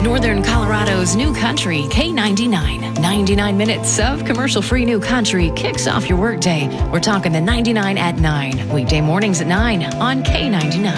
Northern Colorado's New Country, K99. 99 minutes of commercial-free New Country kicks off your workday. We're talking the 99 at 9. Weekday mornings at 9 on K99.